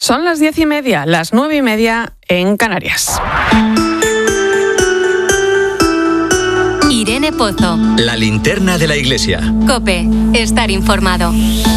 Son las 10:30, las 9:30 en Canarias. Irene Pozo. La linterna de la iglesia. COPE. Estar informado.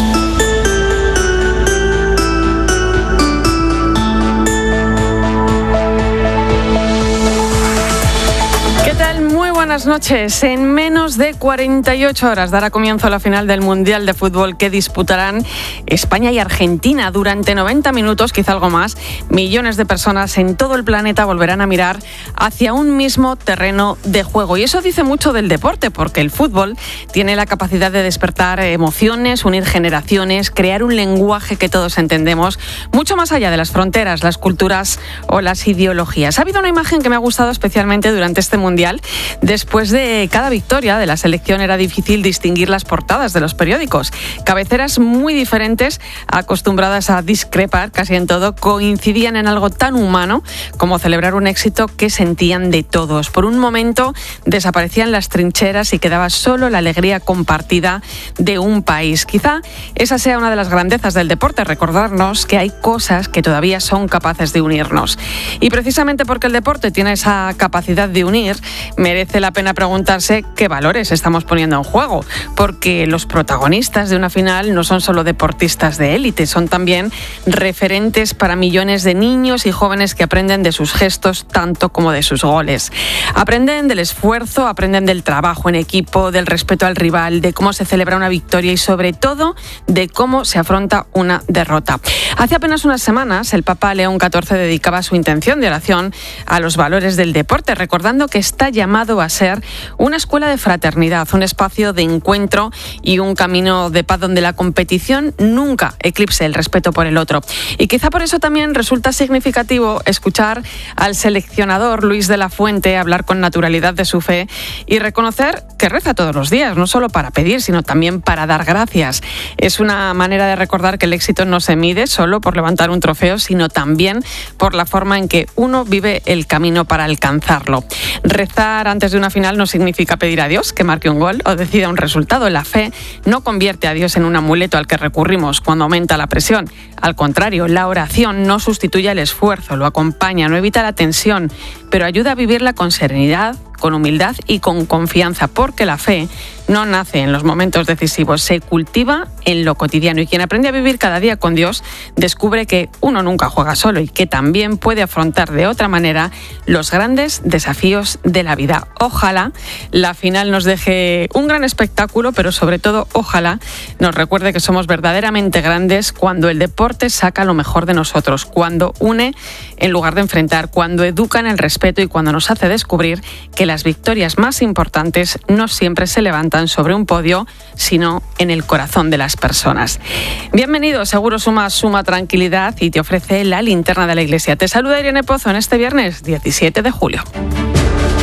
Buenas noches. En menos de 48 horas dará comienzo la final del Mundial de Fútbol que disputarán España y Argentina. Durante 90 minutos, quizá algo más, millones de personas en todo el planeta volverán a mirar hacia un mismo terreno de juego. Y eso dice mucho del deporte, porque el fútbol tiene la capacidad de despertar emociones, unir generaciones, crear un lenguaje que todos entendemos, mucho más allá de las fronteras, las culturas o las ideologías. Ha habido una imagen que me ha gustado especialmente durante este Mundial. Después de cada victoria de la selección era difícil distinguir las portadas de los periódicos. Cabeceras muy diferentes, acostumbradas a discrepar casi en todo, coincidían en algo tan humano como celebrar un éxito que sentían de todos. Por un momento desaparecían las trincheras y quedaba solo la alegría compartida de un país. Quizá esa sea una de las grandezas del deporte, recordarnos que hay cosas que todavía son capaces de unirnos. Y precisamente porque el deporte tiene esa capacidad de unir, merece la pena preguntarse qué valores estamos poniendo en juego, porque los protagonistas de una final no son solo deportistas de élite, son también referentes para millones de niños y jóvenes que aprenden de sus gestos tanto como de sus goles. Aprenden del esfuerzo, aprenden del trabajo en equipo, del respeto al rival, de cómo se celebra una victoria y sobre todo de cómo se afronta una derrota. Hace apenas unas semanas el Papa León XIV dedicaba su intención de oración a los valores del deporte, recordando que está llamado a ser una escuela de fraternidad, un espacio de encuentro y un camino de paz donde la competición nunca eclipse el respeto por el otro. Y quizá por eso también resulta significativo escuchar al seleccionador Luis de la Fuente hablar con naturalidad de su fe y reconocer que reza todos los días, no solo para pedir, sino también para dar gracias. Es una manera de recordar que el éxito no se mide solo por levantar un trofeo, sino también por la forma en que uno vive el camino para alcanzarlo. Rezar antes de una final no significa pedir a Dios que marque un gol o decida un resultado. La fe no convierte a Dios en un amuleto al que recurrimos cuando aumenta la presión. Al contrario, la oración no sustituye el esfuerzo, lo acompaña, no evita la tensión, pero ayuda a vivirla con serenidad, con humildad y con confianza, porque la fe no nace en los momentos decisivos, se cultiva en lo cotidiano. Y quien aprende a vivir cada día con Dios descubre que uno nunca juega solo y que también puede afrontar de otra manera los grandes desafíos de la vida. Ojalá la final nos deje un gran espectáculo, pero sobre todo ojalá nos recuerde que somos verdaderamente grandes cuando el deporte saca lo mejor de nosotros, cuando une en lugar de enfrentar, cuando educa en el respeto y cuando nos hace descubrir que las victorias más importantes no siempre se levantan sobre un podio, sino en el corazón de las personas. Bienvenido, Seguro suma tranquilidad y te ofrece la linterna de la iglesia. Te saluda Irene Pozo en este viernes 17 de julio.